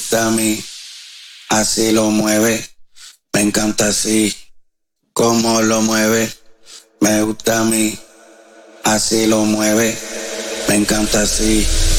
gusta a mí, así lo mueve, me encanta así, como lo mueve, me gusta a mí, así lo mueve, me encanta así.